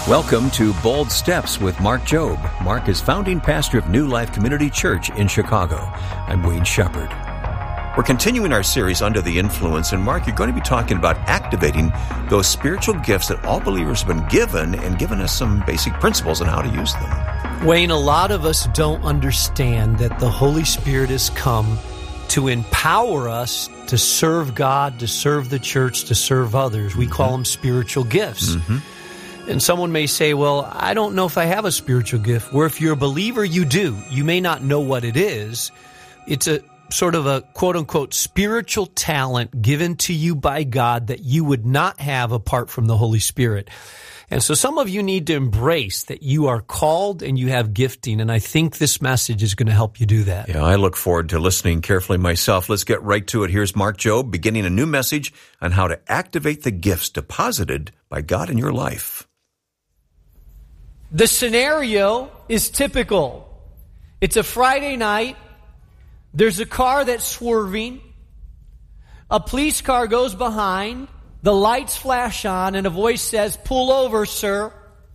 Welcome to Bold Steps with Mark Jobe. Mark is founding pastor of New Life Community Church in Chicago. I'm Wayne Shepherd. We're continuing our series Under the Influence, and Mark, you're going to be talking about activating those spiritual gifts that all believers have been given and giving us some basic principles on how to use them. Wayne, a lot of us don't understand that the Holy Spirit has come to empower us to serve God, to serve the church, to serve others. We call them spiritual gifts. And someone may say, well, I don't know if I have a spiritual gift. Where if you're a believer, you do. You may not know what it is. It's a sort of a quote-unquote spiritual talent given to you by God that you would not have apart from the Holy Spirit. And so some of you need to embrace that you are called and you have gifting, and I think this message is going to help you do that. Yeah, I look forward to listening carefully myself. Let's get right to it. Here's Mark Jobe beginning a new message on how to activate the gifts deposited by God in your life. The scenario is typical. It's a Friday night. There's a car that's swerving. A police car goes behind. The lights flash on and a voice says, "Pull over, sir."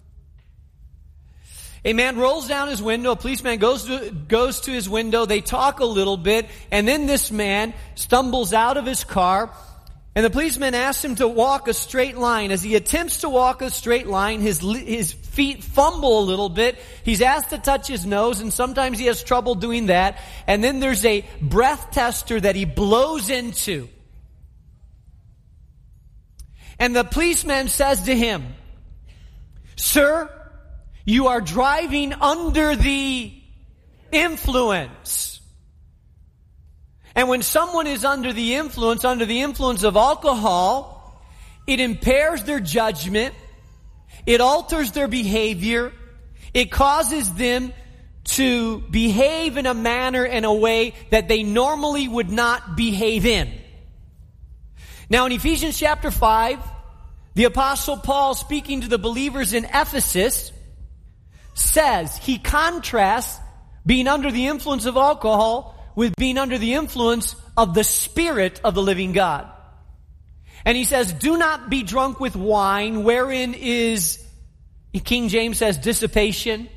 A man rolls down his window. A policeman goes to his window. They talk a little bit. And then this man stumbles out of his car. And the policeman asks him to walk a straight line. As he attempts to walk a straight line, his feet fumble a little bit. He's asked to touch his nose, and sometimes he has trouble doing that. And then there's a breath tester that he blows into. And the policeman says to him, "Sir, you are driving under the influence." And when someone is under the influence of alcohol, it impairs their judgment, it alters their behavior, it causes them to behave in a manner, in a way that they normally would not behave in. Now in Ephesians chapter 5, the Apostle Paul, speaking to the believers in Ephesus, says, he contrasts being under the influence of alcohol with being under the influence of the Spirit of the living God. And he says, do not be drunk with wine, wherein is, King James says dissipation.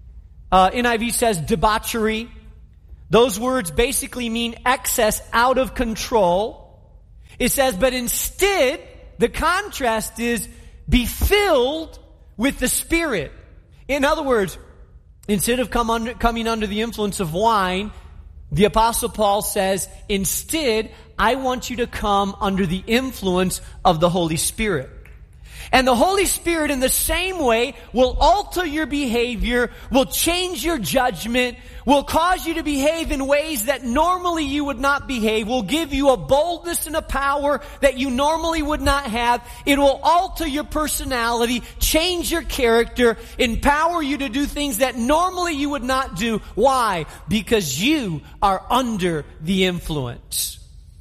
NIV says debauchery. Those words basically mean excess, out of control. It says, but instead, the contrast is be filled with the Spirit. In other words, instead of coming under the influence of wine, the Apostle Paul says, instead, I want you to come under the influence of the Holy Spirit. And the Holy Spirit, in the same way, will alter your behavior, will change your judgment, will cause you to behave in ways that normally you would not behave, will give you a boldness and a power that you normally would not have. It will alter your personality, change your character, empower you to do things that normally you would not do. Why? Because you are under the influence.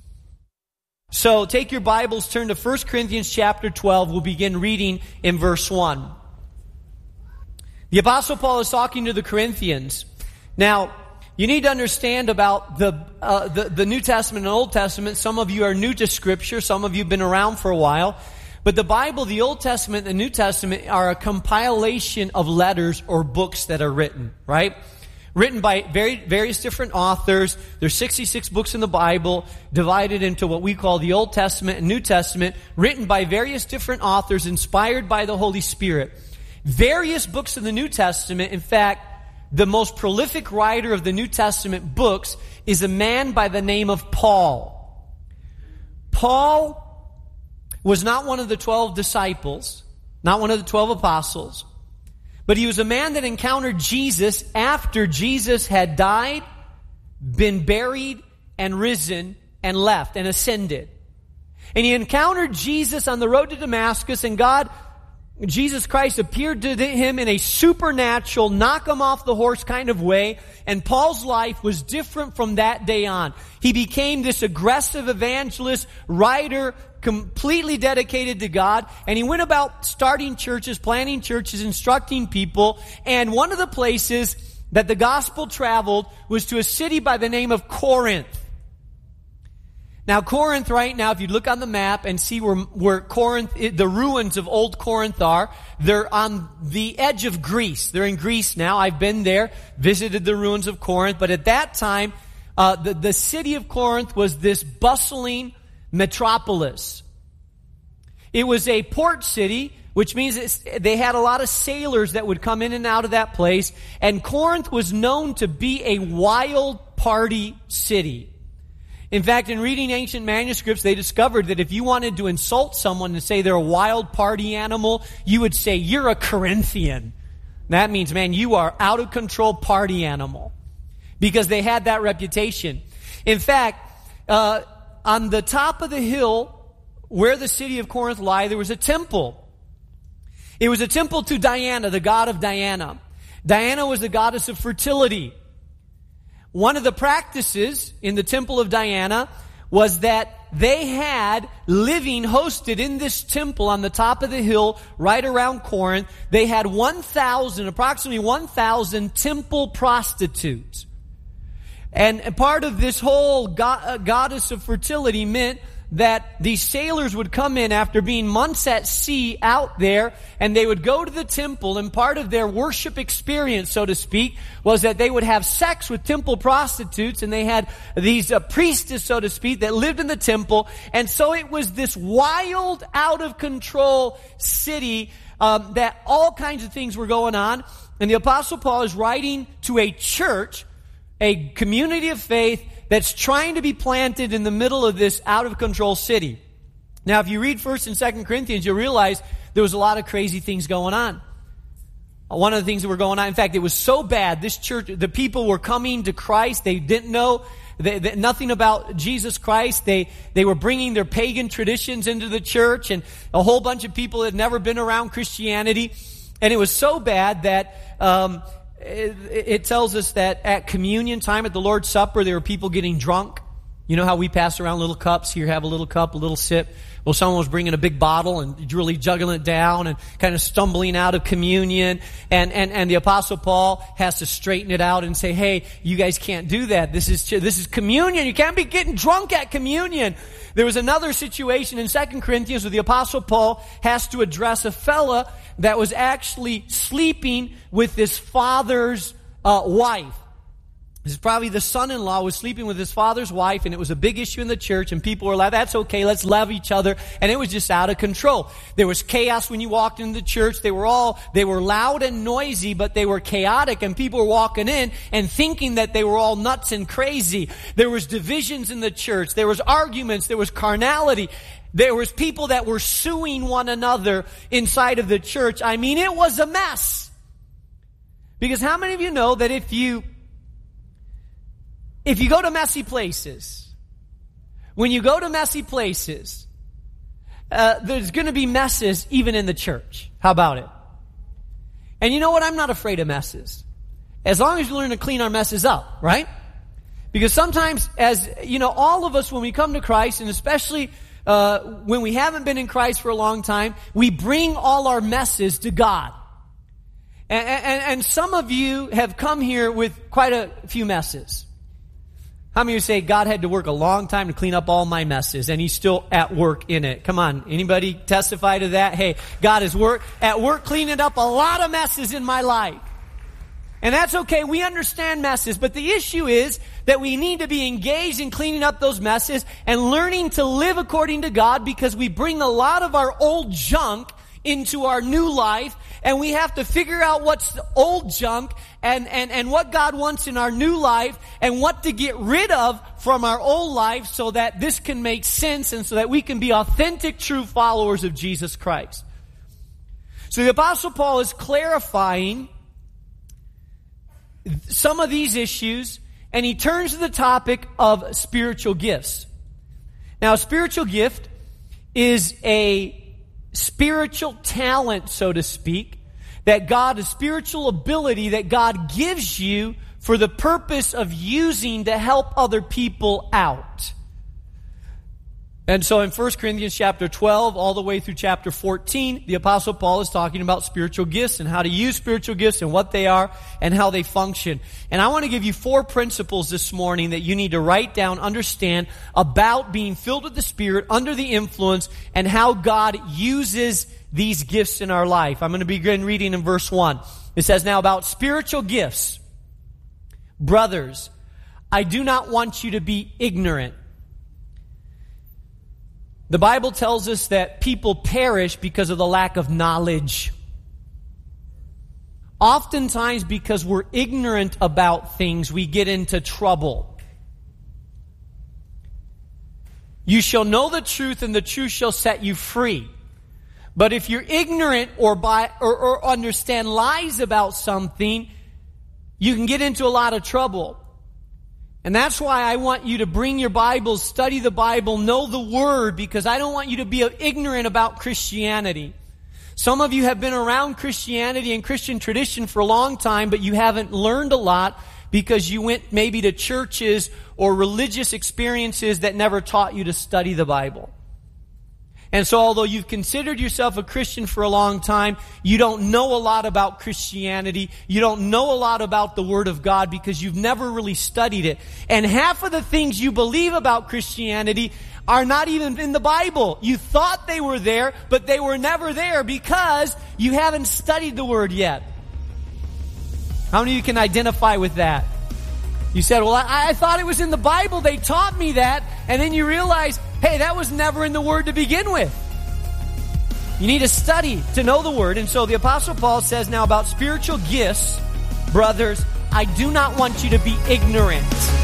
So take your Bibles, turn to 1 Corinthians chapter 12. We'll begin reading in verse 1. The Apostle Paul is talking to the Corinthians. Now, you need to understand about the New Testament and Old Testament. Some of you are new to Scripture. Some of you have been around for a while. But the Bible, the Old Testament and the New Testament, are a compilation of letters or books that are written, right? Written by various different authors. There's 66 books in the Bible, divided into what we call the Old Testament and New Testament, written by various different authors, inspired by the Holy Spirit. Various books of the New Testament, in fact, the most prolific writer of the New Testament books is a man by the name of Paul. Paul was not one of the 12 disciples, not one of the 12 apostles. But he was a man that encountered Jesus after Jesus had died, been buried, and risen, and left, and ascended. And he encountered Jesus on the road to Damascus, and Jesus Christ appeared to him in a supernatural, knock him off the horse kind of way, and Paul's life was different from that day on. He became this aggressive evangelist, writer, completely dedicated to God, and he went about starting churches, planting churches, instructing people, and one of the places that the gospel traveled was to a city by the name of Corinth. Now, Corinth right now, if you look on the map and see where Corinth, the ruins of old Corinth are, they're on the edge of Greece. They're in Greece now. I've been there, visited the ruins of Corinth. But at that time, the city of Corinth was this bustling metropolis. It was a port city, which means they had a lot of sailors that would come in and out of that place. And Corinth was known to be a wild party city. In fact, in reading ancient manuscripts, they discovered that if you wanted to insult someone and say they're a wild party animal, you would say, you're a Corinthian. That means, man, you are out of control party animal. Because they had that reputation. In fact, on the top of the hill where the city of Corinth lay, there was a temple. It was a temple to Diana, the god of Diana. Diana was the goddess of fertility. One of the practices in the temple of Diana was that they had living hosted in this temple on the top of the hill right around Corinth. They had approximately 1,000 temple prostitutes. And part of this whole goddess of fertility meant that these sailors would come in after being months at sea out there, and they would go to the temple, and part of their worship experience, so to speak, was that they would have sex with temple prostitutes, and they had these priestesses, so to speak, that lived in the temple. And so it was this wild, out of control city that all kinds of things were going on. And the Apostle Paul is writing to a church, a community of faith that's trying to be planted in the middle of this out-of-control city. Now, if you read 1st and 2nd Corinthians, you'll realize there was a lot of crazy things going on. One of the things that were going on, in fact, it was so bad, this church, the people were coming to Christ. They didn't know nothing about Jesus Christ. They were bringing their pagan traditions into the church, and a whole bunch of people had never been around Christianity. And it was so bad that it tells us that at communion time, at the Lord's Supper, there were people getting drunk. You know how we pass around little cups? Here, have a little cup, a little sip. Well, someone was bringing a big bottle and really juggling it down and kind of stumbling out of communion. And the Apostle Paul has to straighten it out and say, hey, you guys can't do that. This is communion. You can't be getting drunk at communion. There was another situation in 2 Corinthians where the Apostle Paul has to address a fella that was actually sleeping with his father's wife. This is probably the son-in-law was sleeping with his father's wife, and it was a big issue in the church, and people were like, that's okay, let's love each other. And it was just out of control. There was chaos when you walked into the church. They were loud and noisy, but they were chaotic, and people were walking in and thinking that they were all nuts and crazy. There was divisions in the church. There was arguments. There was carnality. There was people that were suing one another inside of the church. I mean, it was a mess. Because how many of you know that if you go to messy places, when you go to messy places, there's going to be messes even in the church. How about it? And you know what? I'm not afraid of messes. As long as you learn to clean our messes up, right? Because sometimes, as you know, all of us, when we come to Christ, and especially when we haven't been in Christ for a long time, we bring all our messes to God. And some of you have come here with quite a few messes. How many of you say, God had to work a long time to clean up all my messes, and He's still at work in it? Come on, anybody testify to that? Hey, God is at work cleaning up a lot of messes in my life. And that's okay, we understand messes, but the issue is that we need to be engaged in cleaning up those messes and learning to live according to God, because we bring a lot of our old junk into our new life, and we have to figure out what's the old junk and what God wants in our new life, and what to get rid of from our old life so that this can make sense and so that we can be authentic, true followers of Jesus Christ. So the Apostle Paul is clarifying some of these issues, and he turns to the topic of spiritual gifts. Now, a spiritual gift is a spiritual talent, so to speak, a spiritual ability that God gives you for the purpose of using to help other people out. And so in 1 Corinthians chapter 12, all the way through chapter 14, the Apostle Paul is talking about spiritual gifts and how to use spiritual gifts and what they are and how they function. And I want to give you 4 principles this morning that you need to write down, understand about being filled with the Spirit, under the influence, and how God uses these gifts in our life. I'm going to begin reading in verse 1. It says, "Now about spiritual gifts, brothers, I do not want you to be ignorant." The Bible tells us that people perish because of the lack of knowledge. Oftentimes, because we're ignorant about things, we get into trouble. You shall know the truth, and the truth shall set you free. But if you're ignorant or understand lies about something, you can get into a lot of trouble. And that's why I want you to bring your Bibles, study the Bible, know the Word, because I don't want you to be ignorant about Christianity. Some of you have been around Christianity and Christian tradition for a long time, but you haven't learned a lot because you went maybe to churches or religious experiences that never taught you to study the Bible. And so although you've considered yourself a Christian for a long time, you don't know a lot about Christianity. You don't know a lot about the Word of God because you've never really studied it. And half of the things you believe about Christianity are not even in the Bible. You thought they were there, but they were never there because you haven't studied the Word yet. How many of you can identify with that? You said, well, I thought it was in the Bible. They taught me that. And then you realize, hey, that was never in the Word to begin with. You need to study to know the Word. And so the Apostle Paul says now about spiritual gifts, brothers, I do not want you to be ignorant.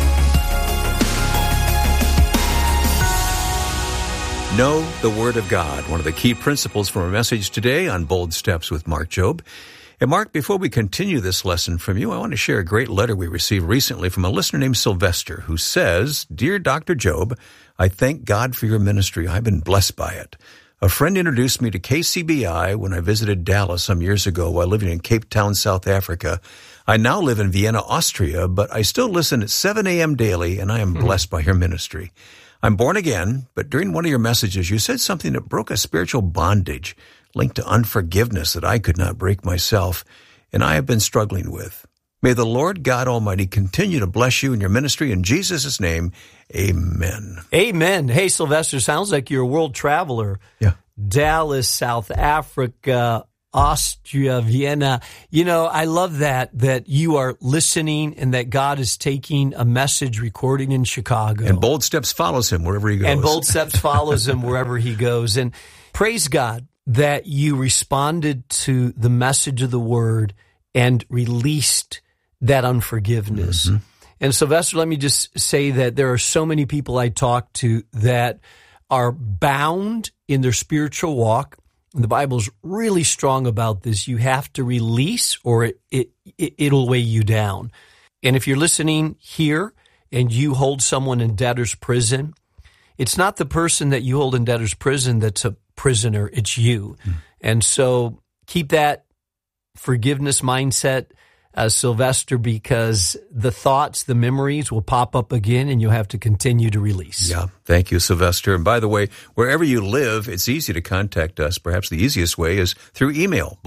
Know the Word of God, one of the key principles from our message today on Bold Steps with Mark Jobe. And Mark, before we continue this lesson from you, I want to share a great letter we received recently from a listener named Sylvester, who says, "Dear Dr. Jobe, I thank God for your ministry. I've been blessed by it. A friend introduced me to KCBI when I visited Dallas some years ago while living in Cape Town, South Africa. I now live in Vienna, Austria, but I still listen at 7 a.m. daily, and I am blessed by your ministry. I'm born again, but during one of your messages, you said something that broke a spiritual bondage linked to unforgiveness that I could not break myself, and I have been struggling with. May the Lord God Almighty continue to bless you in your ministry. In Jesus' name, amen." Amen. Hey, Sylvester, sounds like you're a world traveler. Yeah. Dallas, South Africa, Austria, Vienna. You know, I love that you are listening and that God is taking a message recording in Chicago. And Bold Steps follows him wherever he goes. And Bold Steps follows him wherever he goes. And praise God that you responded to the message of the Word and released that unforgiveness. Mm-hmm. And Sylvester, let me just say that there are so many people I talk to that are bound in their spiritual walk. And the Bible's really strong about this. You have to release or it'll weigh you down. And if you're listening here and you hold someone in debtor's prison, it's not the person that you hold in debtor's prison that's a prisoner, it's you. And so keep that forgiveness mindset, Sylvester, because the thoughts, the memories will pop up again and you'll have to continue to release. Yeah, thank you, Sylvester. And by the way, wherever you live, it's easy to contact us. Perhaps the easiest way is through email,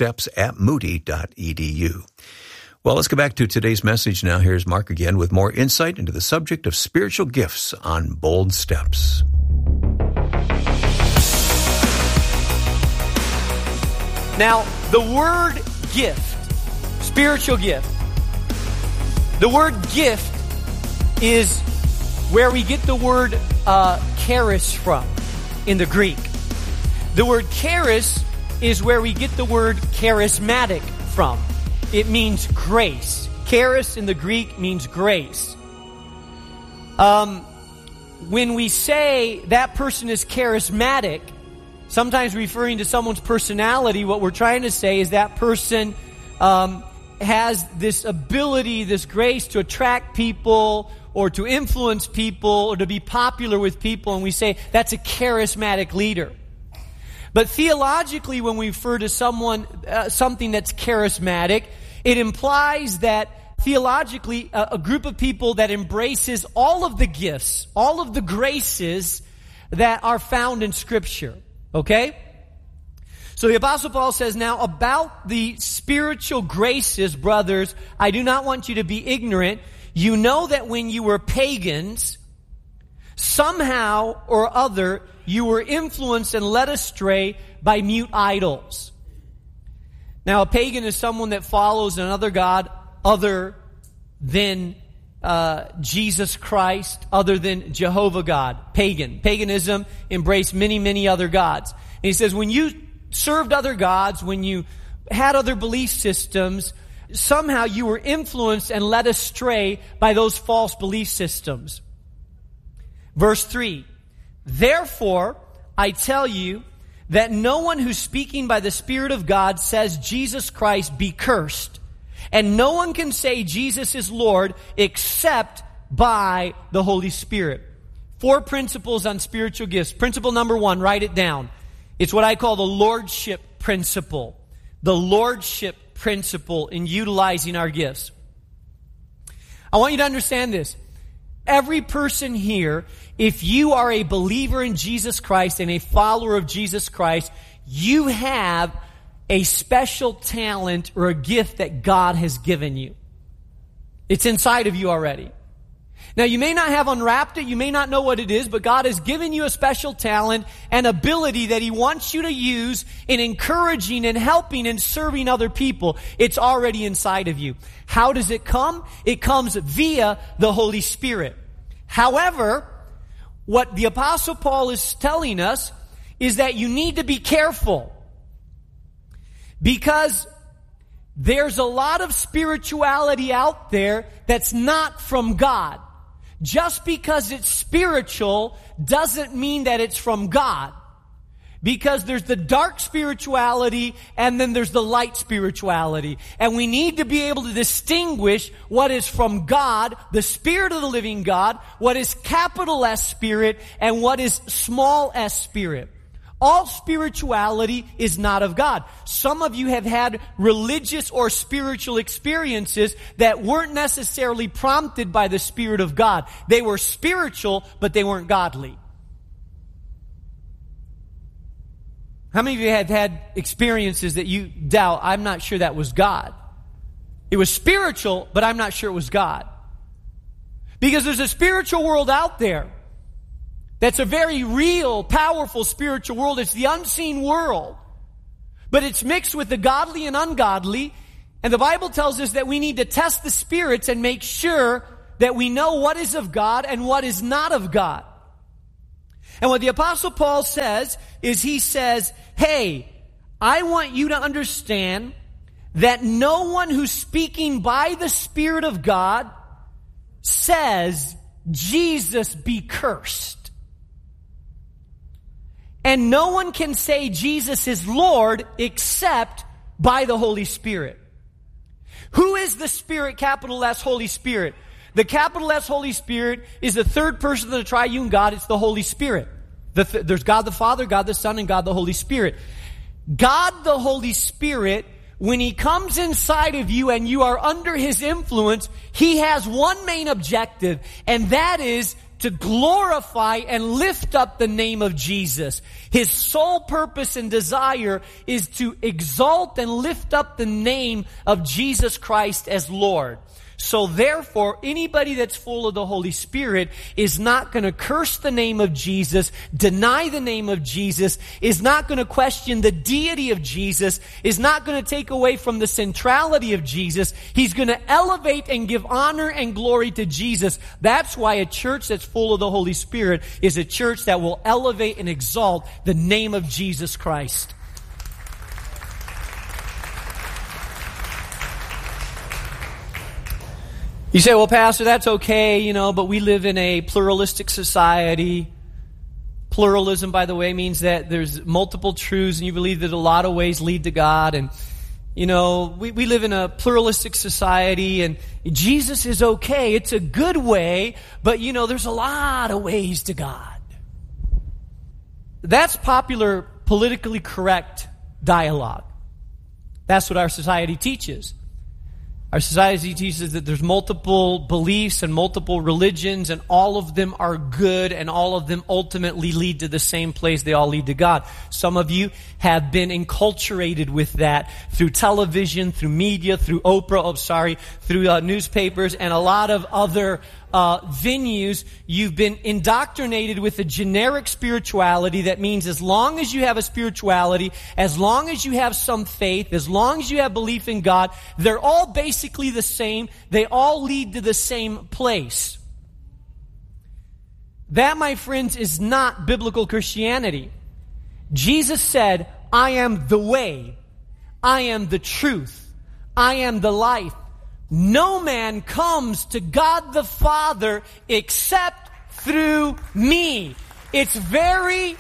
boldsteps@moody.edu. Well, let's go back to today's message now. Here's Mark again with more insight into the subject of spiritual gifts on Bold Steps. Now, the word gift, spiritual gift. The word gift is where we get the word charis from in the Greek. The word charis is where we get the word charismatic from. It means grace. Charis in the Greek means grace. When we say that person is charismatic, sometimes referring to someone's personality, what we're trying to say is that person has this ability, this grace to attract people or to influence people or to be popular with people, and we say that's a charismatic leader. But theologically, when we refer to someone, something that's charismatic, it implies that theologically a group of people that embraces all of the gifts, all of the graces that are found in Scripture. Okay? So the Apostle Paul says, now about the spiritual graces, brothers, I do not want you to be ignorant. You know that when you were pagans, somehow or other, you were influenced and led astray by mute idols. Now, a pagan is someone that follows another god other than Jesus Christ, other than Jehovah God. Pagan. Paganism embraced many, many other gods. And he says, when you served other gods, when you had other belief systems, somehow you were influenced and led astray by those false belief systems. Verse 3, therefore, I tell you that no one who's speaking by the Spirit of God says Jesus Christ be cursed. And no one can say Jesus is Lord except by the Holy Spirit. 4 principles on spiritual gifts. Principle number 1, write it down. It's what I call the lordship principle. The lordship principle in utilizing our gifts. I want you to understand this. Every person here, if you are a believer in Jesus Christ and a follower of Jesus Christ, you have a special talent or a gift that God has given you. It's inside of you already. Now, you may not have unwrapped it, you may not know what it is, but God has given you a special talent and ability that He wants you to use in encouraging and helping and serving other people. It's already inside of you. How does it come? It comes via the Holy Spirit. However, what the Apostle Paul is telling us is that you need to be careful, because there's a lot of spirituality out there that's not from God. Just because it's spiritual doesn't mean that it's from God. Because there's the dark spirituality and then there's the light spirituality. And we need to be able to distinguish what is from God, the Spirit of the living God, what is capital S Spirit, and what is small s Spirit. All spirituality is not of God. Some of you have had religious or spiritual experiences that weren't necessarily prompted by the Spirit of God. They were spiritual, but they weren't godly. How many of you have had experiences that you doubt, I'm not sure that was God? It was spiritual, but I'm not sure it was God. Because there's a spiritual world out there that's a very real, powerful spiritual world. It's the unseen world. But it's mixed with the godly and ungodly. And the Bible tells us that we need to test the spirits and make sure that we know what is of God and what is not of God. And what the Apostle Paul says is he says, hey, I want you to understand that no one who's speaking by the Spirit of God says, Jesus be cursed. And no one can say Jesus is Lord except by the Holy Spirit. Who is the Spirit, capital S, Holy Spirit? The capital S Holy Spirit is the third person of the triune God. It's the Holy Spirit. There's God the Father, God the Son, and God the Holy Spirit. God the Holy Spirit, when He comes inside of you and you are under His influence, He has one main objective, and that is to glorify and lift up the name of Jesus. His sole purpose and desire is to exalt and lift up the name of Jesus Christ as Lord. So therefore, anybody that's full of the Holy Spirit is not going to curse the name of Jesus, deny the name of Jesus, is not going to question the deity of Jesus, is not going to take away from the centrality of Jesus. He's going to elevate and give honor and glory to Jesus. That's why a church that's full of the Holy Spirit is a church that will elevate and exalt the name of Jesus Christ. You say, well, Pastor, that's okay, but we live in a pluralistic society. Pluralism, by the way, means that there's multiple truths and you believe that a lot of ways lead to God. And, we live in a pluralistic society and Jesus is okay. It's a good way, but, there's a lot of ways to God. That's popular, politically correct dialogue. That's what our society teaches. Our society teaches that there's multiple beliefs and multiple religions, and all of them are good, and all of them ultimately lead to the same place. They all lead to God. Some of you have been enculturated with that through television, through media, through through newspapers, and a lot of other venues. You've been indoctrinated with a generic spirituality that means as long as you have a spirituality, as long as you have some faith, as long as you have belief in God, they're all basically the same. They all lead to the same place. That, my friends, is not biblical Christianity. Jesus said, I am the way, I am the truth, I am the life. No man comes to God the Father except through me. It's very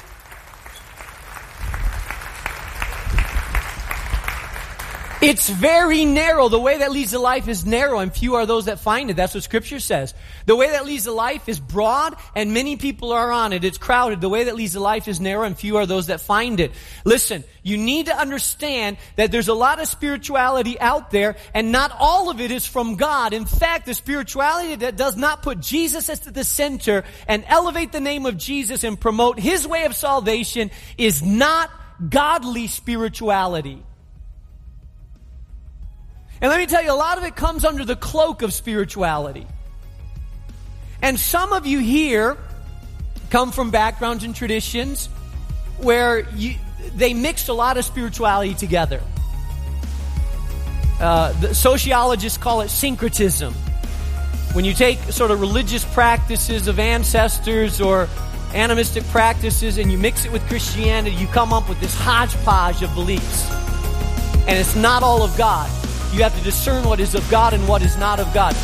narrow. The way that leads to life is narrow, and few are those that find it. That's what Scripture says. The way that leads to life is broad, and many people are on it. It's crowded. The way that leads to life is narrow, and few are those that find it. Listen, you need to understand that there's a lot of spirituality out there, and not all of it is from God. In fact, the spirituality that does not put Jesus at the center and elevate the name of Jesus and promote His way of salvation is not godly spirituality. And let me tell you, a lot of it comes under the cloak of spirituality. And some of you here come from backgrounds and traditions where they mix a lot of spirituality together. The sociologists call it syncretism. When you take sort of religious practices of ancestors or animistic practices and you mix it with Christianity, you come up with this hodgepodge of beliefs. And it's not all of God. You have to discern what is of God and what is not of God.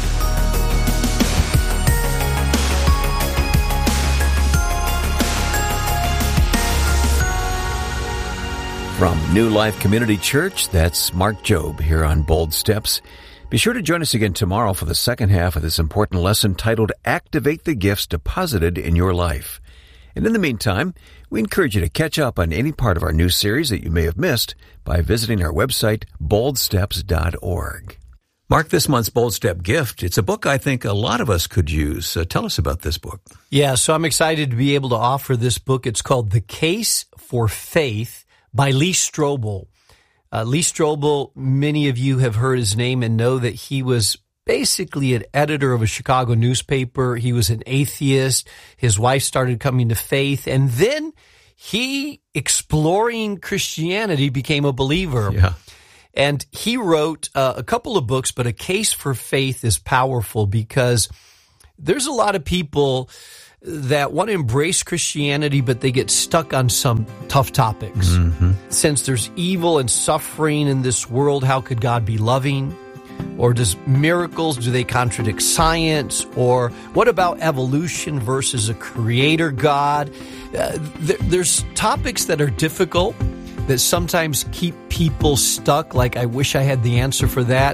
From New Life Community Church, that's Mark Jobe here on Bold Steps. Be sure to join us again tomorrow for the second half of this important lesson titled Activate the Gifts Deposited in Your Life. And in the meantime, we encourage you to catch up on any part of our new series that you may have missed by visiting our website, boldsteps.org. Mark, this month's Bold Step gift, it's a book I think a lot of us could use. Tell us about this book. Yeah, so I'm excited to be able to offer this book. It's called The Case for Faith by Lee Strobel. Lee Strobel, many of you have heard his name and know that he was basically an editor of a Chicago newspaper. He was an atheist. His wife started coming to faith, and then he, exploring Christianity, became a believer. Yeah. And he wrote a couple of books, but A Case for Faith is powerful because there's a lot of people that want to embrace Christianity, but they get stuck on some tough topics. Mm-hmm. Since there's evil and suffering in this world, how could God be loving? Or does miracles, do they contradict science? Or what about evolution versus a creator God? There's topics that are difficult that sometimes keep people stuck, like I wish I had the answer for that.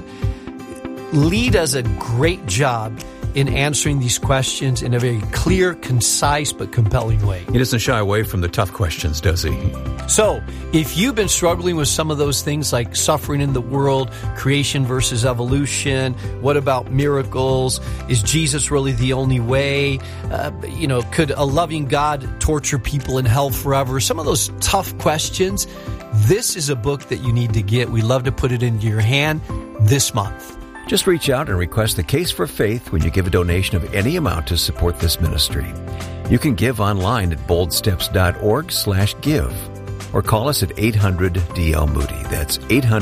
Lee does a great job in answering these questions in a very clear, concise, but compelling way. He doesn't shy away from the tough questions, does he? So, if you've been struggling with some of those things like suffering in the world, creation versus evolution, what about miracles? Is Jesus really the only way? Could a loving God torture people in hell forever? Some of those tough questions. This is a book that you need to get. We love to put it into your hand this month. Just reach out and request The Case for Faith when you give a donation of any amount to support this ministry. You can give online at boldsteps.org/give or call us at 800-DL-MOODY. That's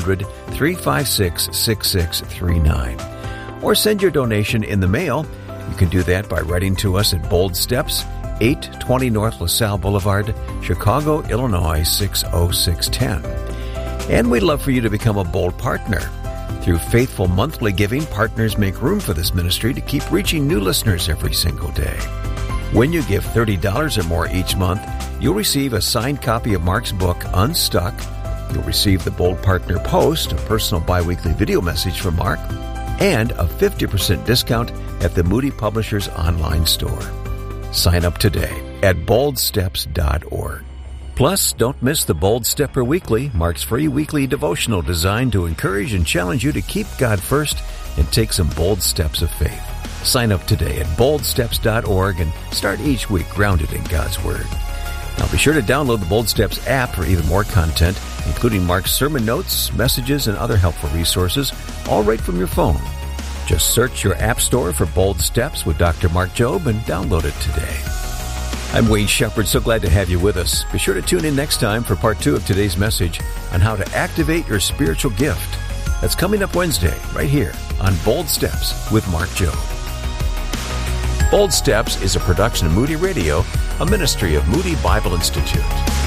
800-356-6639. Or send your donation in the mail. You can do that by writing to us at Bold Steps, 820 North LaSalle Boulevard, Chicago, Illinois, 60610. And we'd love for you to become a Bold partner. Through faithful monthly giving, partners make room for this ministry to keep reaching new listeners every single day. When you give $30 or more each month, you'll receive a signed copy of Mark's book, Unstuck. You'll receive the Bold Partner Post, a personal biweekly video message from Mark, and a 50% discount at the Moody Publishers online store. Sign up today at boldsteps.org. Plus, don't miss the Bold Stepper Weekly, Mark's free weekly devotional designed to encourage and challenge you to keep God first and take some bold steps of faith. Sign up today at boldsteps.org and start each week grounded in God's Word. Now be sure to download the Bold Steps app for even more content, including Mark's sermon notes, messages, and other helpful resources, all right from your phone. Just search your app store for Bold Steps with Dr. Mark Jobe and download it today. I'm Wayne Shepherd, so glad to have you with us. Be sure to tune in next time for part 2 of today's message on how to activate your spiritual gift. That's coming up Wednesday, right here on Bold Steps with Mark Jobe. Bold Steps is a production of Moody Radio, a ministry of Moody Bible Institute.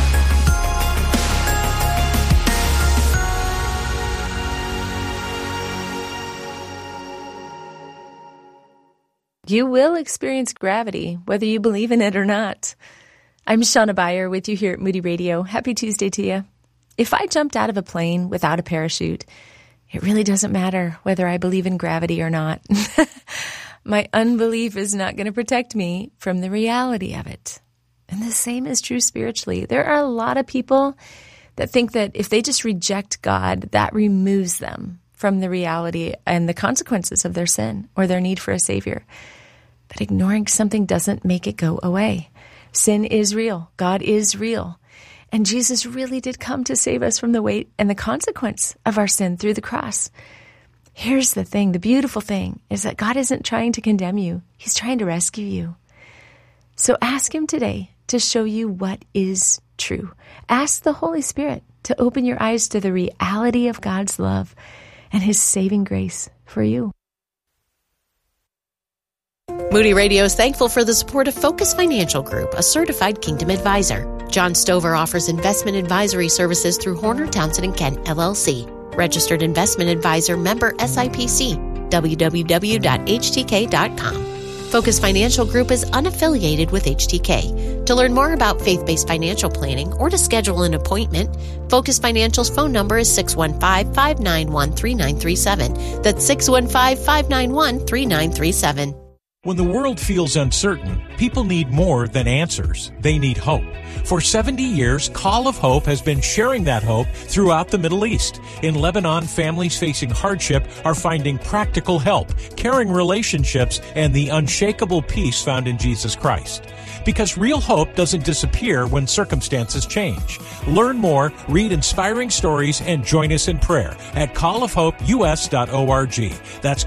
You will experience gravity, whether you believe in it or not. I'm Shauna Beyer with you here at Moody Radio. Happy Tuesday to you. If I jumped out of a plane without a parachute, it really doesn't matter whether I believe in gravity or not. My unbelief is not going to protect me from the reality of it. And the same is true spiritually. There are a lot of people that think that if they just reject God, that removes them from the reality and the consequences of their sin or their need for a Savior. But ignoring something doesn't make it go away. Sin is real. God is real. And Jesus really did come to save us from the weight and the consequence of our sin through the cross. Here's the thing. The beautiful thing is that God isn't trying to condemn you. He's trying to rescue you. So ask Him today to show you what is true. Ask the Holy Spirit to open your eyes to the reality of God's love and His saving grace for you. Moody Radio is thankful for the support of Focus Financial Group, a certified Kingdom advisor. John Stover offers investment advisory services through Horner, Townsend & Kent, LLC. Registered investment advisor, member SIPC, www.htk.com. Focus Financial Group is unaffiliated with HTK. To learn more about faith-based financial planning or to schedule an appointment, Focus Financial's phone number is 615-591-3937. That's 615-591-3937. When the world feels uncertain, people need more than answers. They need hope. For 70 years, Call of Hope has been sharing that hope throughout the Middle East. In Lebanon, families facing hardship are finding practical help, caring relationships, and the unshakable peace found in Jesus Christ. Because real hope doesn't disappear when circumstances change. Learn more, read inspiring stories, and join us in prayer at callofhopeus.org. That's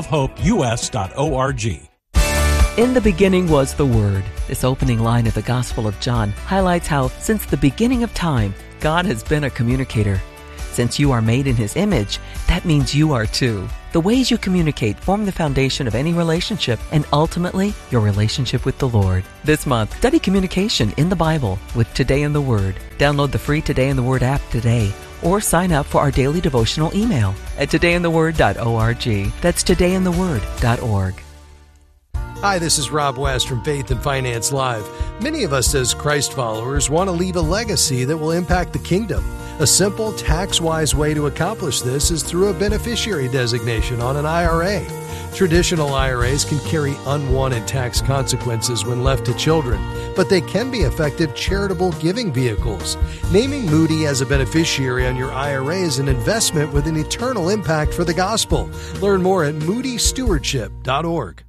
callofhopeus.org. In the beginning was the Word. This opening line of the Gospel of John highlights how, since the beginning of time, God has been a communicator. Since you are made in His image, that means you are too. The ways you communicate form the foundation of any relationship and ultimately your relationship with the Lord. This month, study communication in the Bible with Today in the Word. Download the free Today in the Word app today or sign up for our daily devotional email at todayintheword.org. That's todayintheword.org. Hi, this is Rob West from Faith and Finance Live. Many of us as Christ followers want to leave a legacy that will impact the kingdom. A simple, tax-wise way to accomplish this is through a beneficiary designation on an IRA. Traditional IRAs can carry unwanted tax consequences when left to children, but they can be effective charitable giving vehicles. Naming Moody as a beneficiary on your IRA is an investment with an eternal impact for the gospel. Learn more at moodystewardship.org.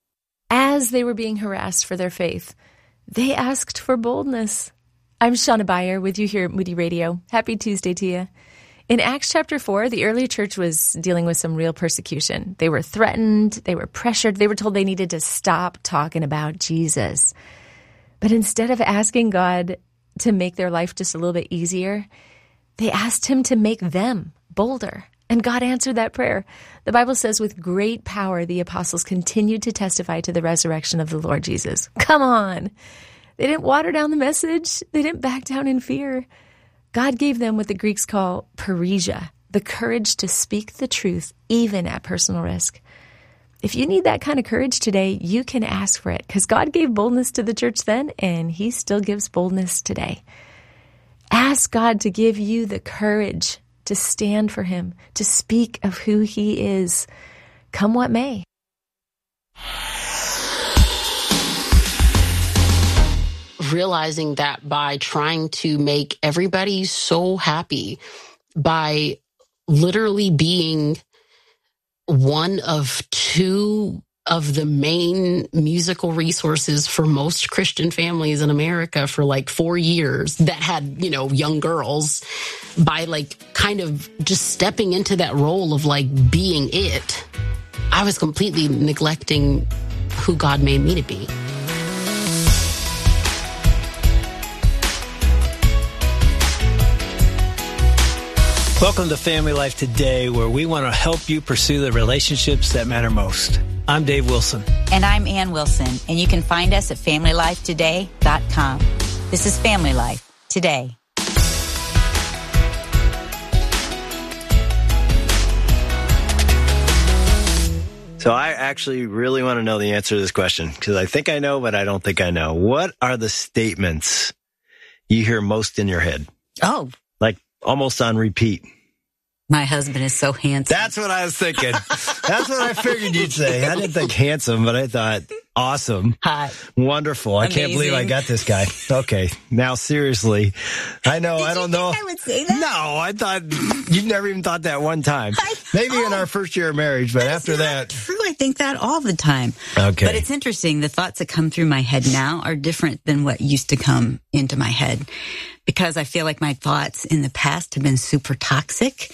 As they were being harassed for their faith, they asked for boldness. I'm Shauna Beyer with you here at Moody Radio. Happy Tuesday to you. In Acts chapter 4, the early church was dealing with some real persecution. They were threatened, they were pressured, they were told they needed to stop talking about Jesus. But instead of asking God to make their life just a little bit easier, they asked Him to make them bolder. And God answered that prayer. The Bible says, with great power, the apostles continued to testify to the resurrection of the Lord Jesus. Come on. They didn't water down the message. They didn't back down in fear. God gave them what the Greeks call parrhesia, the courage to speak the truth, even at personal risk. If you need that kind of courage today, you can ask for it, because God gave boldness to the church then, and He still gives boldness today. Ask God to give you the courage to stand for Him, to speak of who He is, come what may. Realizing that by trying to make everybody so happy, by literally being one of two of the main musical resources for most Christian families in America for like 4 years that had, young girls, by like kind of just stepping into that role of like being it. I was completely neglecting who God made me to be. Welcome to Family Life Today, where we want to help you pursue the relationships that matter most. I'm Dave Wilson. And I'm Ann Wilson, and you can find us at FamilyLifeToday.com. This is Family Life Today. So I actually really want to know the answer to this question, because I think I know, but I don't think I know. What are the statements you hear most in your head? Oh. Like almost on repeat. My husband is so handsome. That's what I was thinking. That's what I figured you'd say. I didn't think handsome, but I thought awesome. Hot. Wonderful. Amazing. I can't believe I got this guy. Okay. Now, seriously. I know. I don't know. I would say that? No, I thought you've never even thought that one time. Maybe in our first year of marriage, but after that. True. I think that all the time. Okay. But it's interesting. The thoughts that come through my head now are different than what used to come into my head, because I feel like my thoughts in the past have been super toxic.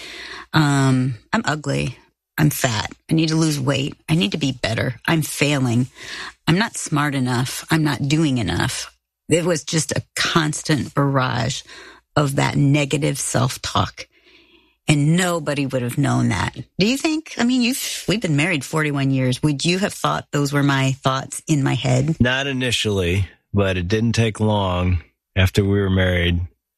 I'm ugly. I'm fat. I need to lose weight. I need to be better. I'm failing. I'm not smart enough. I'm not doing enough. It was just a constant barrage of that negative self-talk. And nobody would have known that. Do you think? I mean, we've been married 41 years. Would you have thought those were my thoughts in my head? Not initially, but it didn't take long after we were married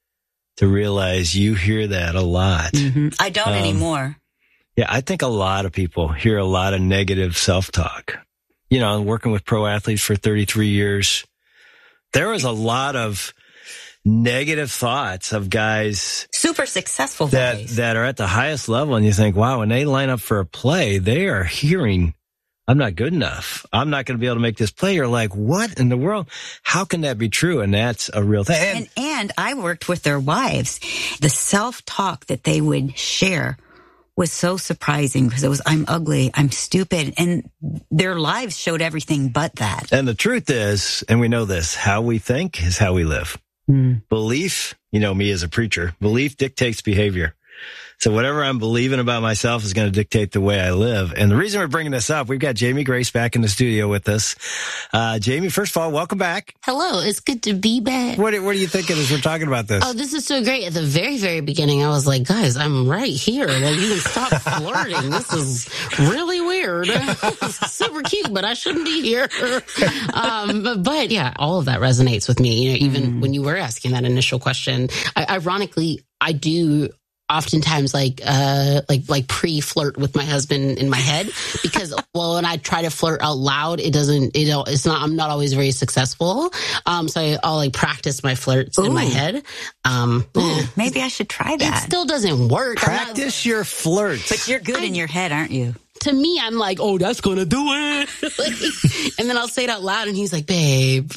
to realize you hear that a lot. Mm-hmm. I don't anymore. Yeah, I think a lot of people hear a lot of negative self-talk. Working with pro athletes for 33 years, there was a lot of negative thoughts of guys super successful guys that are at the highest level, and you think, wow, when they line up for a play, they are hearing, I'm not good enough. I'm not going to be able to make this play. You're like, what in the world? How can that be true? And that's a real thing. And I worked with their wives. The self-talk that they would share was so surprising, because it was, I'm ugly, I'm stupid. And their lives showed everything but that. And the truth is, and we know this, how we think is how we live. Belief, me as a preacher, belief dictates behavior. So whatever I'm believing about myself is going to dictate the way I live. And the reason we're bringing this up, we've got Jamie Grace back in the studio with us. Jamie, first of all, welcome back. Hello. It's good to be back. What are you thinking as we're talking about this? Oh, this is so great. At the very, very beginning, I was like, guys, I'm right here. Like, you can stop flirting. This is really weird. It's super cute, but I shouldn't be here. But yeah, all of that resonates with me. Even when you were asking that initial question, ironically, I do oftentimes like pre-flirt with my husband in my head, because when I try to flirt out loud, I'm not always very successful. So I'll like practice my flirts in my head. Maybe I should try that. It still doesn't work. Practice your flirts. But you're good in your head, aren't you? To me, I'm like, oh, that's going to do it. And then I'll say it out loud, and he's like, babe.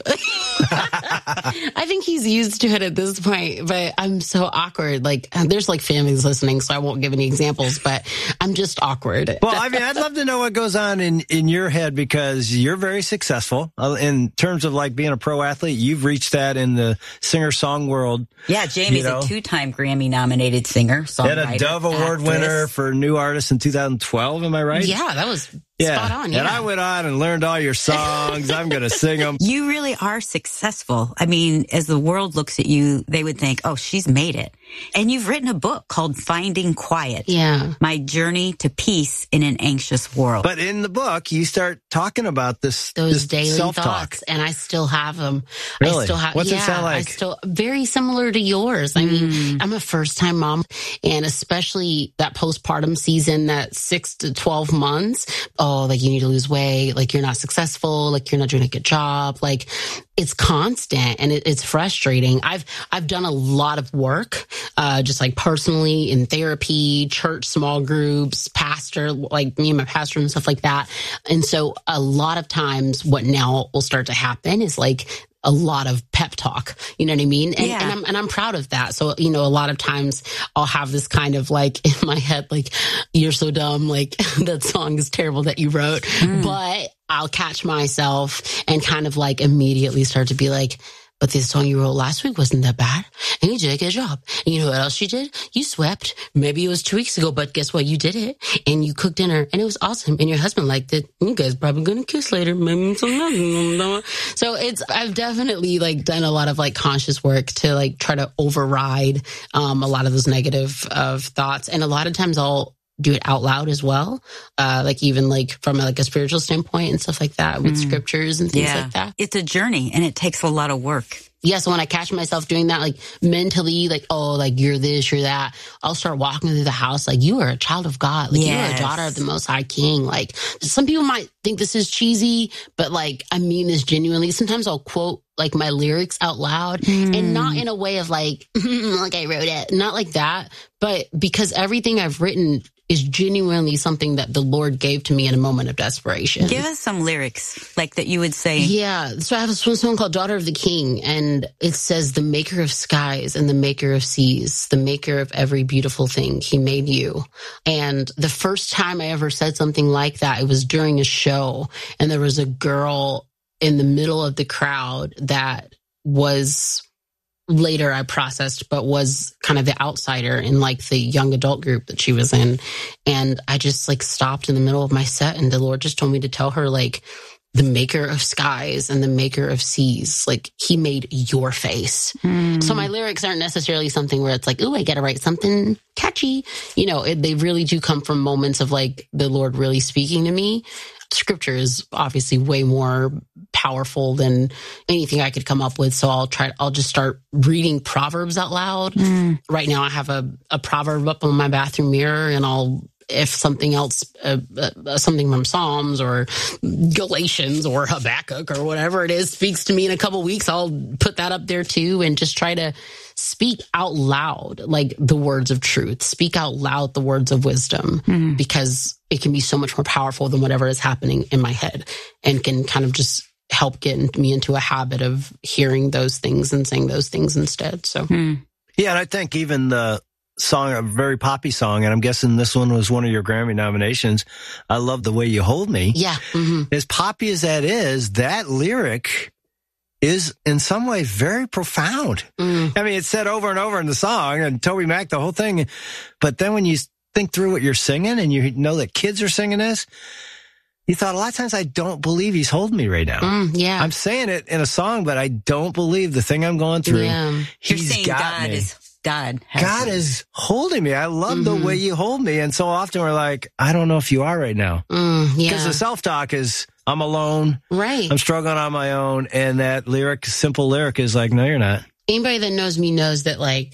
I think he's used to it at this point, but I'm so awkward. Like, there's like families listening, so I won't give any examples, but I'm just awkward. Well, I mean, I'd love to know what goes on in your head, because you're very successful in terms of like being a pro athlete. You've reached that in the singer-song world. Yeah, Jamie's a 2-time Grammy-nominated singer, songwriter, and a Dove Award winner for New Artist in 2012. Am I right? Yeah, that was spot on. Yeah. And I went on and learned all your songs. I'm going to sing them. You really are successful. I mean, as the world looks at you, they would think, oh, she's made it. And you've written a book called Finding Quiet. Yeah. My Journey to Peace in an Anxious World. But in the book, you start talking about those daily self-talk. thoughts, and I still have them. Really? I still have, What's it sound like? Very similar to yours. I mean, I'm a first-time mom, and especially that postpartum season, that 6 to 12 months. Oh, like you need to lose weight. Like you're not successful. Like you're not doing a good job. Like it's constant and it's frustrating. I've done a lot of work, just like personally in therapy, church, small groups, pastor, like me and my pastor and stuff like that. And so a lot of times what now will start to happen is like a lot of pep talk. You know what I mean? And I'm proud of that. So, a lot of times I'll have this kind of like in my head, like, you're so dumb. Like that song is terrible that you wrote, but I'll catch myself and kind of like immediately start to be like, but this song you wrote last week wasn't that bad. And you did a good job. And you know what else you did? You swept. Maybe it was 2 weeks ago, but guess what? You did it. And you cooked dinner and it was awesome. And your husband liked it. You guys probably gonna kiss later. Maybe some. So I've definitely like done a lot of like conscious work to like try to override, a lot of those negative thoughts. And a lot of times I'll do it out loud as well. Like even like from like a spiritual standpoint and stuff like that with scriptures and things like that. It's a journey and it takes a lot of work. Yeah, so when I catch myself doing that, like mentally, like, oh, like you're this, you're that, I'll start walking through the house like you are a child of God. Like you are a daughter of the Most High King. Like some people might think this is cheesy, but like I mean this genuinely. Sometimes I'll quote like my lyrics out loud and not in a way of like, like I wrote it, not like that, but because everything I've written is genuinely something that the Lord gave to me in a moment of desperation. Give us some lyrics like that you would say. Yeah. So I have a song called Daughter of the King, and it says, the maker of skies and the maker of seas, the maker of every beautiful thing, he made you. And the first time I ever said something like that, it was during a show, and there was a girl in the middle of the crowd that was later I processed, but was kind of the outsider in like the young adult group that she was in. And I just like stopped in the middle of my set, and the Lord just told me to tell her like, the maker of skies and the maker of seas, like he made your face. So my lyrics aren't necessarily something where it's like, ooh, I got to write something catchy. They really do come from moments of like the Lord really speaking to me. Scripture is obviously way more powerful than anything I could come up with. So I'll just start reading Proverbs out loud. Right now I have a proverb up on my bathroom mirror, and if something else, something from Psalms or Galatians or Habakkuk or whatever it is speaks to me in a couple weeks, I'll put that up there too, and just try to speak out loud, like the words of truth, speak out loud the words of wisdom, because it can be so much more powerful than whatever is happening in my head, and can kind of just help get me into a habit of hearing those things and saying those things instead. So, yeah. And I think even the song, a very poppy song, and I'm guessing this one was one of your Grammy nominations, I Love the Way You Hold Me. Yeah. As poppy as that is, that lyric is in some way very profound. I mean, it's said over and over in the song, and Toby Mac, the whole thing. But then when you think through what you're singing and you know that kids are singing this, you thought, a lot of times, I don't believe he's holding me right now. I'm saying it in a song, but I don't believe the thing I'm going through. He's got me. God is holding me. I love the way you hold me. And so often we're like, I don't know if you are right now. Because the self-talk is, I'm alone. Right. I'm struggling on my own. And that simple lyric is like, no, you're not. Anybody that knows me knows that like,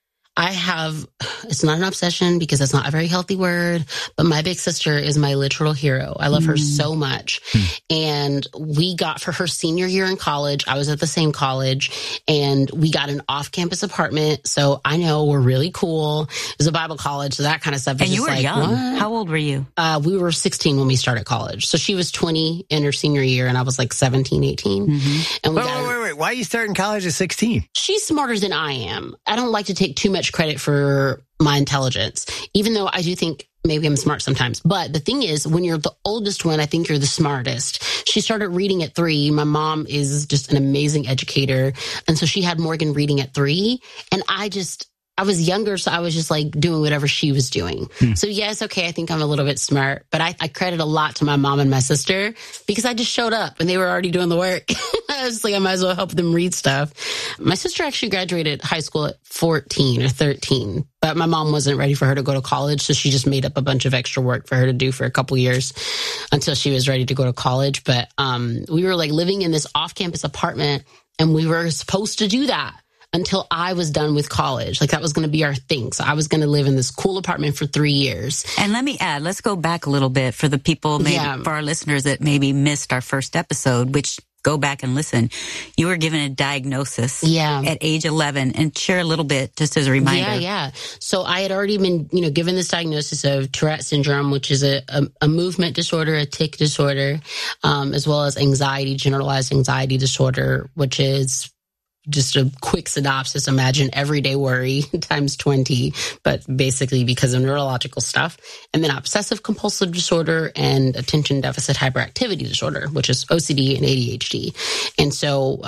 it's not an obsession because that's not a very healthy word, but my big sister is my literal hero. I love her so much. And we got, for her senior year in college, I was at the same college, and we got an off-campus apartment. So I know we're really cool. It was a Bible college, so that kind of stuff. And you were young. What? How old were you? We were 16 when we started college. So she was 20 in her senior year, and I was like 17, 18. And we wait. Why are you starting college at 16? She's smarter than I am. I don't like to take too much credit for my intelligence, even though I do think maybe I'm smart sometimes. But the thing is, when you're the oldest one, I think you're the smartest. She started reading at 3. My mom is just an amazing educator. And so she had Morgan reading at 3. And I was younger, so I was just like doing whatever she was doing. So yes, okay, I think I'm a little bit smart, but I credit a lot to my mom and my sister because I just showed up and they were already doing the work. I was like, I might as well help them read stuff. My sister actually graduated high school at 14 or 13, but my mom wasn't ready for her to go to college, so she just made up a bunch of extra work for her to do for a couple years until she was ready to go to college. But we were like living in this off-campus apartment, and we were supposed to do that until I was done with college. Like that was going to be our thing. So I was going to live in this cool apartment for 3 years. And let me add, let's go back a little bit for the people, for our listeners that maybe missed our first episode, which go back and listen. You were given a diagnosis at age 11, and share a little bit just as a reminder. Yeah. So I had already been, given this diagnosis of Tourette syndrome, which is a movement disorder, a tic disorder, as well as anxiety, generalized anxiety disorder, which is just a quick synopsis. Imagine everyday worry times 20, but basically because of neurological stuff. And then obsessive compulsive disorder and attention deficit hyperactivity disorder, which is OCD and ADHD. And so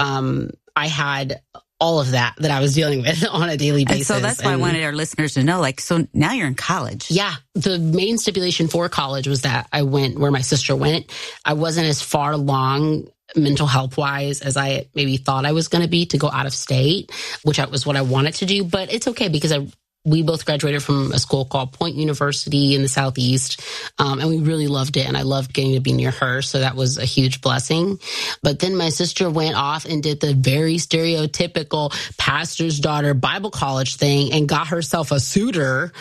I had all of that I was dealing with on a daily basis. And so that's why I wanted our listeners to know, so now you're in college. Yeah. The main stipulation for college was that I went where my sister went. I wasn't as far along mental health wise as I maybe thought I was going to be to go out of state, which was what I wanted to do. But it's okay because we both graduated from a school called Point University in the Southeast. And we really loved it. And I loved getting to be near her. So that was a huge blessing. But then my sister went off and did the very stereotypical pastor's daughter Bible college thing and got herself a suitor.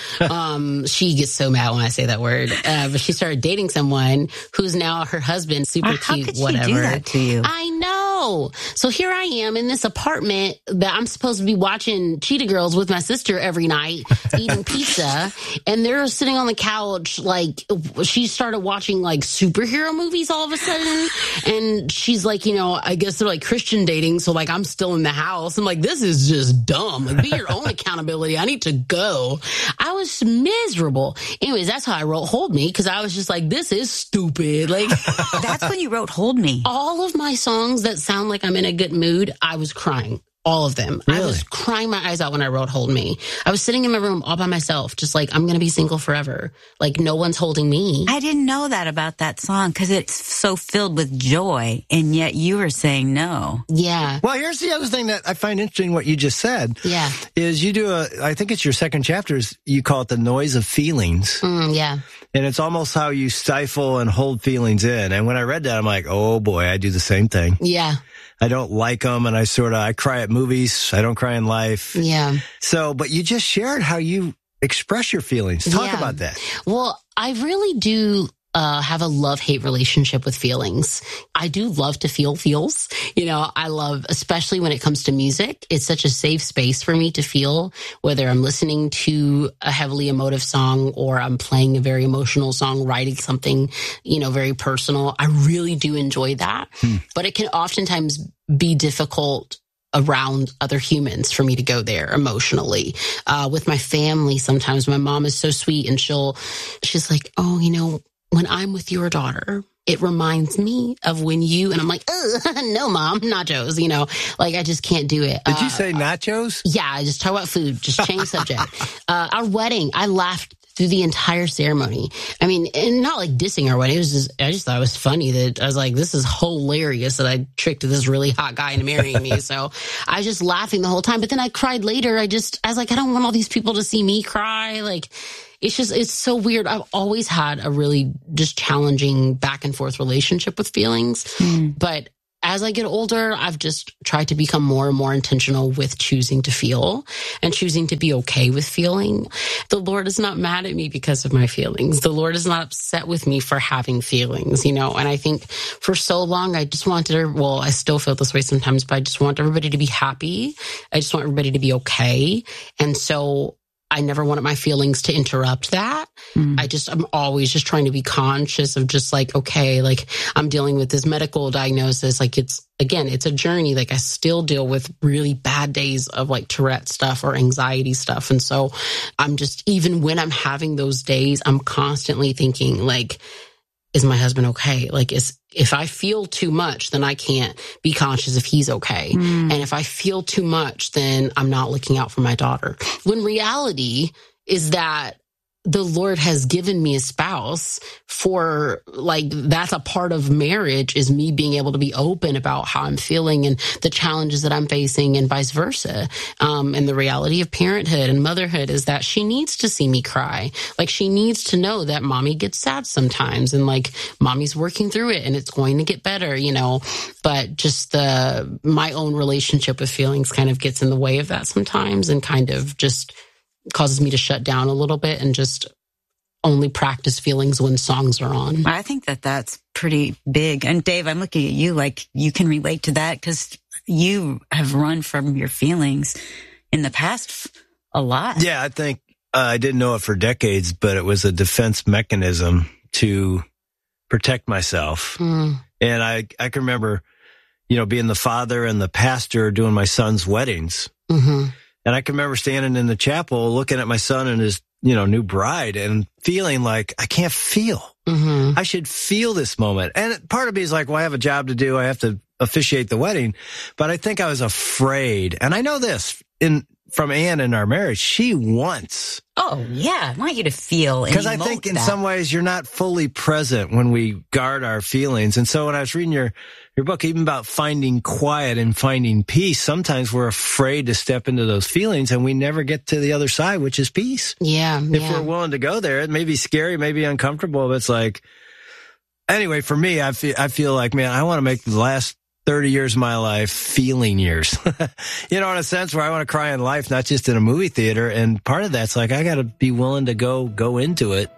She gets so mad when I say that word. But she started dating someone who's now her husband, super cute, how could whatever. She do that to you? I know. So here I am in this apartment that I'm supposed to be watching Cheetah Girls with my sister every night. Eating pizza, and they're sitting on the couch she started watching superhero movies all of a sudden, and she's I guess they're Christian dating, so I'm still in the house. I'm this is just dumb. Be your own accountability. I need to go. I was miserable. Anyways, that's how I wrote Hold Me, because I was just this is stupid. That's when you wrote Hold Me. All of my songs that sound like I'm in a good mood, I was crying. All of them. Really? I was crying my eyes out when I wrote Hold Me. I was sitting in my room all by myself, just I'm going to be single forever. No one's holding me. I didn't know that about that song because it's so filled with joy, and yet you were saying no. Yeah. Well, here's the other thing that I find interesting what you just said. Yeah. Is you do I think it's your second chapter, you call it the noise of feelings. Yeah. And it's almost how you stifle and hold feelings in. And when I read that, I'm oh boy, I do the same thing. Yeah. I don't like them, and I cry at movies. I don't cry in life. Yeah. So, but you just shared how you express your feelings. Talk about that. Well, I really do have a love-hate relationship with feelings. I do love to feel feels. I love, especially when it comes to music, it's such a safe space for me to feel, whether I'm listening to a heavily emotive song or I'm playing a very emotional song, writing something, very personal. I really do enjoy that. But it can oftentimes be difficult around other humans for me to go there emotionally. With my family, sometimes my mom is so sweet and she's like, oh, when I'm with your daughter, it reminds me of when you, and I'm no, Mom, nachos, I just can't do it. Did you say nachos? Yeah, I just talk about food, just change subject. Our wedding, I laughed through the entire ceremony. I mean, and not dissing our wedding. It was just, I just thought it was funny that I was this is hilarious that I tricked this really hot guy into marrying me. So I was just laughing the whole time. But then I cried later. I was I don't want all these people to see me cry. It's so weird. I've always had a really just challenging back and forth relationship with feelings. But as I get older, I've just tried to become more and more intentional with choosing to feel and choosing to be okay with feeling. The Lord is not mad at me because of my feelings. The Lord is not upset with me for having feelings, and I think for so long, I just wanted I still feel this way sometimes, but I just want everybody to be happy. I just want everybody to be okay. And so I never wanted my feelings to interrupt that. I'm always just trying to be conscious of just okay, I'm dealing with this medical diagnosis. It's a journey. I still deal with really bad days of Tourette stuff or anxiety stuff. And so I'm just, even when I'm having those days, I'm constantly thinking is my husband okay? If I feel too much, then I can't be conscious if he's okay. And if I feel too much, then I'm not looking out for my daughter. When reality is that the Lord has given me a spouse for that's a part of marriage, is me being able to be open about how I'm feeling and the challenges that I'm facing and vice versa. And the reality of parenthood and motherhood is that she needs to see me cry. She needs to know that mommy gets sad sometimes and mommy's working through it and it's going to get better, but just my own relationship with feelings kind of gets in the way of that sometimes and kind of just causes me to shut down a little bit and just only practice feelings when songs are on. I think that that's pretty big. And Dave, I'm looking at you like you can relate to that because you have run from your feelings in the past a lot. Yeah, I think I didn't know it for decades, but it was a defense mechanism to protect myself. And I can remember, being the father and the pastor doing my son's weddings. And I can remember standing in the chapel looking at my son and his, new bride and feeling like I can't feel. I should feel this moment. And part of me is like, well, I have a job to do. I have to officiate the wedding. But I think I was afraid. And I know this from Anne in our marriage. She wants. Oh, yeah. I want you to feel. Because I think in some ways you're not fully present when we guard our feelings. And so when I was reading your book, even about finding quiet and finding peace, sometimes we're afraid to step into those feelings and we never get to the other side, which is peace. Yeah. If we're willing to go there, it may be scary, may be uncomfortable, but it's like, anyway, for me, I feel like, man, I want to make the last 30 years of my life feeling years, in a sense where I want to cry in life, not just in a movie theater. And part of that's like, I got to be willing to go into it.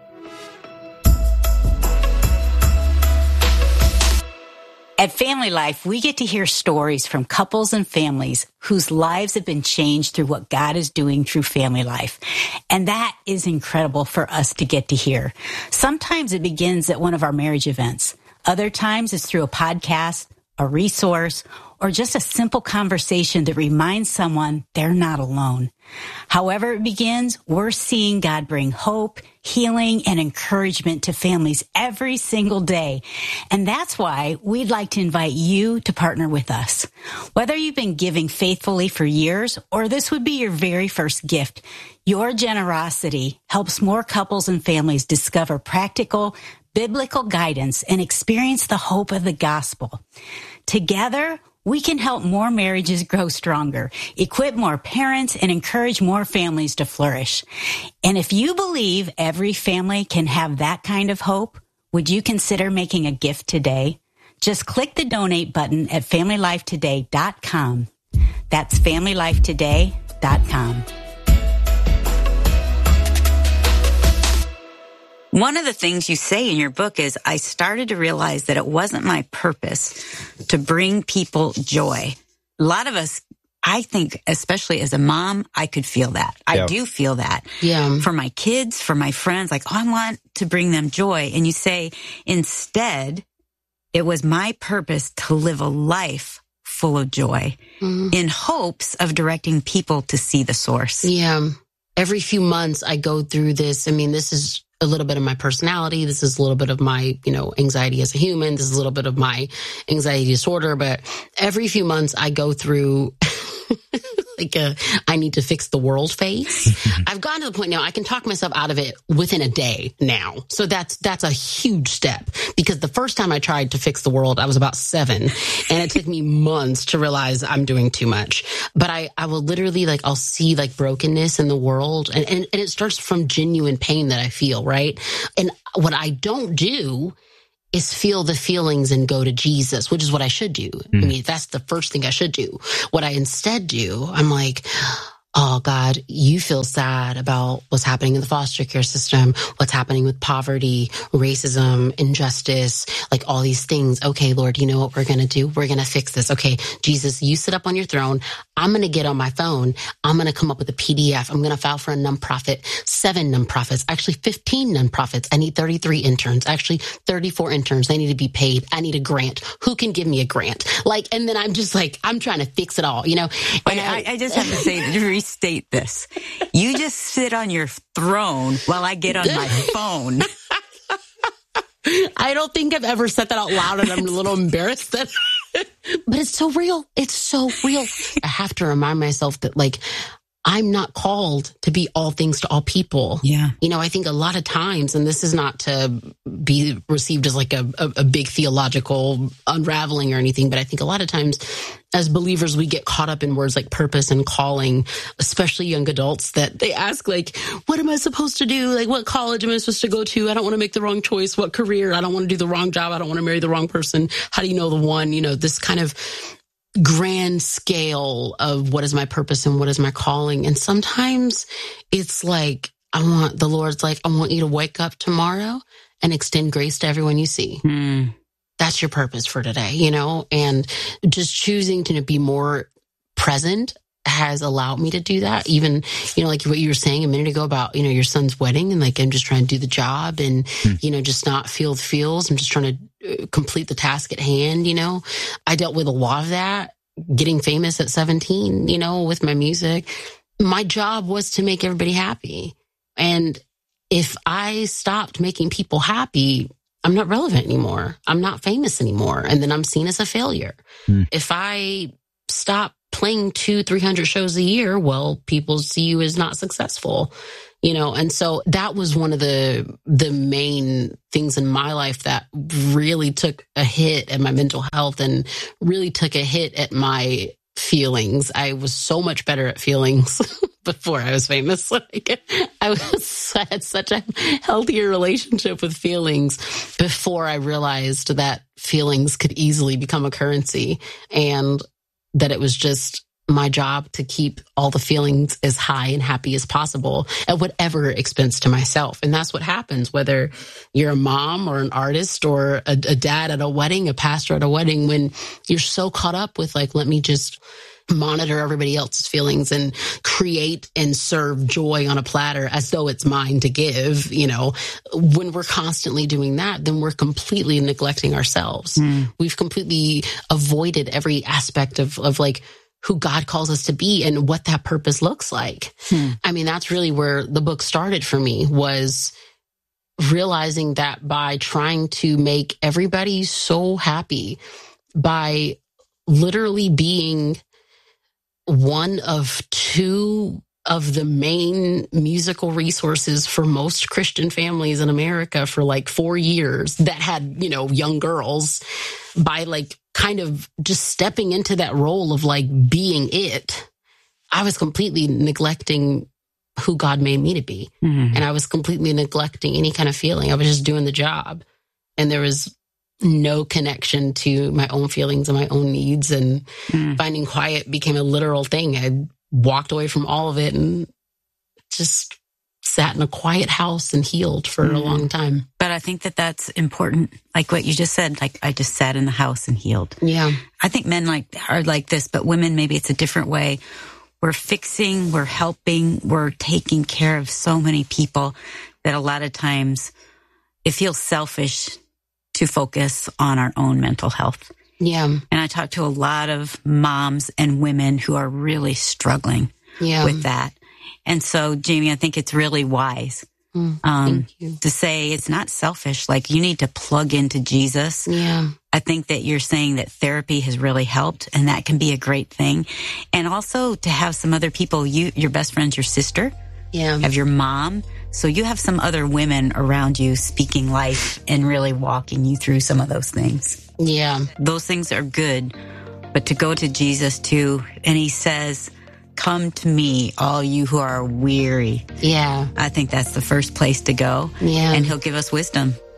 At Family Life, we get to hear stories from couples and families whose lives have been changed through what God is doing through Family Life. And that is incredible for us to get to hear. Sometimes it begins at one of our marriage events. Other times it's through a podcast, a resource, or just a simple conversation that reminds someone they're not alone. However it begins, we're seeing God bring hope, healing, and encouragement to families every single day. And that's why we'd like to invite you to partner with us. Whether you've been giving faithfully for years or this would be your very first gift, your generosity helps more couples and families discover practical, biblical guidance and experience the hope of the gospel. Together, we can help more marriages grow stronger, equip more parents, and encourage more families to flourish. And if you believe every family can have that kind of hope, would you consider making a gift today? Just click the donate button at FamilyLifeToday.com. That's FamilyLifeToday.com. One of the things you say in your book is, I started to realize that it wasn't my purpose to bring people joy. A lot of us, I think, especially as a mom, I could feel that. I do feel that. Yeah. For my kids, for my friends, like, I want to bring them joy. And you say, instead, it was my purpose to live a life full of joy in hopes of directing people to see the source. Yeah. Every few months I go through this. I mean, this is a little bit of my personality. This is a little bit of my, anxiety as a human. This is a little bit of my anxiety disorder. But every few months I go through I need to fix the world phase. I've gotten to the point now I can talk myself out of it within a day now. So that's a huge step, because the first time I tried to fix the world, I was about 7, and it took me months to realize I'm doing too much. But I will literally I'll see brokenness in the world, and it starts from genuine pain that I feel, right? And what I don't do is feel the feelings and go to Jesus, which is what I should do. I mean, that's the first thing I should do. What I instead do, I'm like, oh God, you feel sad about what's happening in the foster care system, what's happening with poverty, racism, injustice, all these things. Okay, Lord, you know what we're going to do? We're going to fix this. Okay, Jesus, you sit up on your throne. I'm going to get on my phone. I'm going to come up with a PDF. I'm going to file for a nonprofit, 7 nonprofits, actually 15 nonprofits. I need 33 interns, actually 34 interns. They need to be paid. I need a grant. Who can give me a grant? And then I'm just I'm trying to fix it all, And I just have to say, restate this. You just sit on your throne while I get on my phone. I don't think I've ever said that out loud, and I'm a little embarrassed that, but it's so real. It's so real. I have to remind myself that I'm not called to be all things to all people. Yeah. I think a lot of times, and this is not to be received as a big theological unraveling or anything, but I think a lot of times as believers, we get caught up in words like purpose and calling, especially young adults, that they ask what am I supposed to do? What college am I supposed to go to? I don't want to make the wrong choice. What career? I don't want to do the wrong job. I don't want to marry the wrong person. How do you know the one? This kind of grand scale of what is my purpose and what is my calling. And sometimes it's the Lord's like, I want you to wake up tomorrow and extend grace to everyone you see. That's your purpose for today, you know, and just choosing to be more present has allowed me to do that. Even, you know, like what you were saying a minute ago about, you know, your son's wedding, and like, I'm just trying to do the job and, you know, just not feel the feels. I'm just trying to complete the task at hand. You know, I dealt with a lot of that getting famous at 17, you know, with my music. My job was to make everybody happy. And if I stopped making people happy, I'm not relevant anymore. I'm not famous anymore. And then I'm seen as a failure. If I stop playing 200-300 shows a year, well, people see you as not successful, you know? And so that was one of the main things in my life that really took a hit at my mental health and really took a hit at my feelings. I was so much better at feelings before I was famous. Like, I had such a healthier relationship with feelings before I realized that feelings could easily become a currency, and that it was just my job to keep all the feelings as high and happy as possible at whatever expense to myself. And that's what happens, whether you're a mom or an artist or a dad at a wedding, a pastor at a wedding, when you're so caught up with like, let me just monitor everybody else's feelings and create and serve joy on a platter as though it's mine to give. You know, when we're constantly doing that, then we're completely neglecting ourselves. We've completely avoided every aspect of like who God calls us to be and what that purpose looks like. I mean, that's really where the book started for me, was realizing that by trying to make everybody so happy, by literally being one of two of the main musical resources for most Christian families in America for like 4 years that had, you know, young girls, by like kind of just stepping into that role of like being it, I was completely neglecting who God made me to be. And I was completely neglecting any kind of feeling. I was just doing the job. And there was no connection to my own feelings and my own needs, and finding quiet became a literal thing. I walked away from all of it and just sat in a quiet house and healed for a long time. But I think that that's important. Like what you just said, like I just sat in the house and healed. Yeah. I think men are like this, but women, maybe it's a different way. We're fixing, we're helping, we're taking care of so many people that a lot of times it feels selfish to focus on our own mental health. Yeah. And I talk to a lot of moms and women who are really struggling with that. And so, Jamie, I think it's really wise to say it's not selfish. Like, you need to plug into Jesus. Yeah. I think that you're saying that therapy has really helped, and that can be a great thing. And also to have some other people, your best friend's your sister. Yeah. Have your mom. So you have some other women around you speaking life and really walking you through some of those things. Yeah. Those things are good. But to go to Jesus too, and he says, come to me, all you who are weary. Yeah. I think that's the first place to go. Yeah. And he'll give us wisdom.